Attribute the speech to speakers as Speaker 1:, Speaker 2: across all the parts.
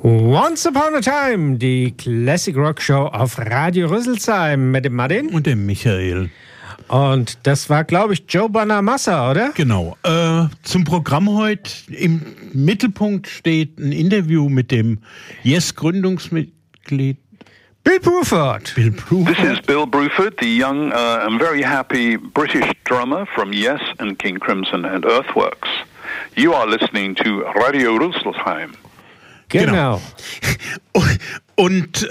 Speaker 1: Once Upon a Time, die Classic Rock Show auf Radio Rüsselsheim mit dem Martin
Speaker 2: und dem Michael.
Speaker 1: Und das war, glaube ich, Joe Bonamassa, oder?
Speaker 2: Genau. Zum Programm heute im Mittelpunkt steht ein Interview mit dem Yes-Gründungsmitglied
Speaker 1: Bill Bruford.
Speaker 2: Bill Bruford.
Speaker 3: This is Bill Bruford, the young and very happy British drummer from Yes and King Crimson and Earthworks. You are listening to Radio Rüsselsheim.
Speaker 1: Genau.
Speaker 2: Und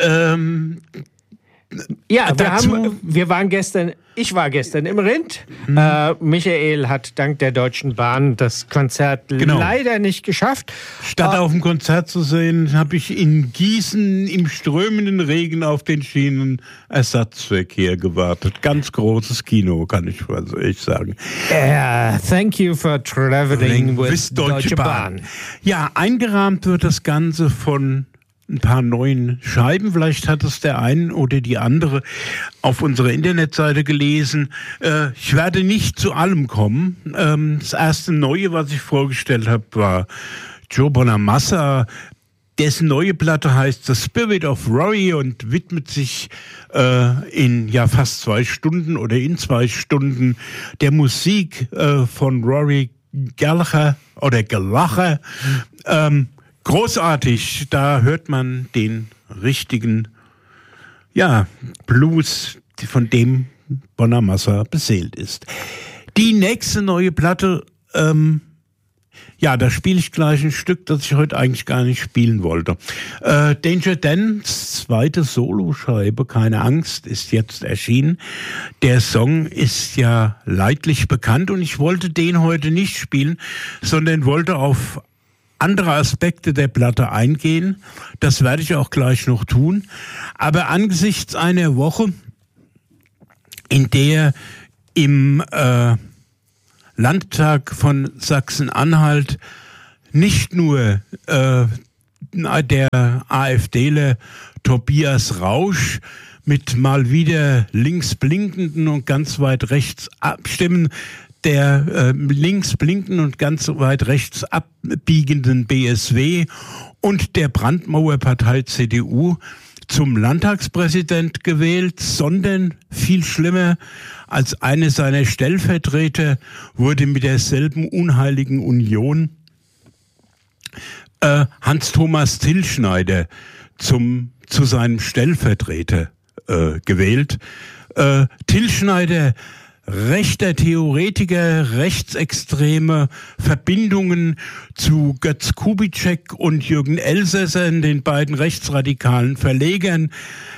Speaker 1: ja, ich war gestern im Rind. Michael hat dank der Deutschen Bahn das Konzert leider nicht geschafft.
Speaker 2: Statt auf dem Konzert zu sehen, habe ich in Gießen im strömenden Regen auf den Schienen Ersatzverkehr gewartet. Ganz großes Kino, kann ich also echt sagen.
Speaker 1: Thank you for traveling with Deutsche Bahn.
Speaker 2: Ja, eingerahmt wird das Ganze von ein paar neuen Scheiben. Vielleicht hat es der eine oder die andere auf unserer Internetseite gelesen. Ich werde nicht zu allem kommen. Das erste Neue, was ich vorgestellt habe, war Joe Bonamassa. Dessen neue Platte heißt The Spirit of Rory und widmet sich in fast 2 Stunden oder in 2 Stunden der Musik von Rory Gallagher oder Gallagher. Großartig, da hört man den richtigen Blues, von dem Bonamassa beseelt ist. Die nächste neue Platte, da spiele ich gleich ein Stück, das ich heute eigentlich gar nicht spielen wollte. Danger Dans zweite Soloscheibe, keine Angst, ist jetzt erschienen. Der Song ist ja leidlich bekannt und ich wollte den heute nicht spielen, sondern wollte auf andere Aspekte der Platte eingehen. Das werde ich auch gleich noch tun. Aber angesichts einer Woche, in der im Landtag von Sachsen-Anhalt nicht nur der AfDler Tobias Rausch mit mal wieder links blinkenden und ganz weit rechts abstimmen, der links blinkenden und ganz weit rechts abbiegenden BSW und der Brandmauerpartei CDU zum Landtagspräsident gewählt, sondern viel schlimmer, als eine seiner Stellvertreter wurde mit derselben unheiligen Union Hans-Thomas Tillschneider zu seinem Stellvertreter gewählt. Tillschneider, rechter Theoretiker, rechtsextreme Verbindungen zu Götz Kubitschek und Jürgen Elsässer, den beiden rechtsradikalen Verlegern,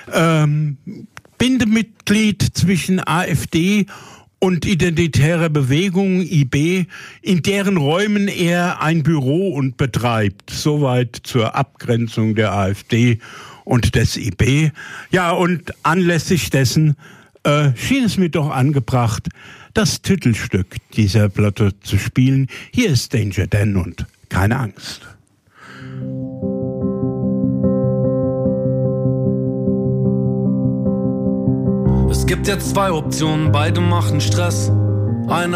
Speaker 2: Bindemitglied zwischen AfD und Identitärer Bewegung, IB, in deren Räumen er ein Büro und betreibt. Soweit zur Abgrenzung der AfD und des IB. Ja, und anlässlich dessen schien es mir doch angebracht, das Titelstück dieser Platte zu spielen. Hier ist Danger Dan und keine Angst.
Speaker 4: Es gibt jetzt 2 Optionen, beide machen Stress. Eine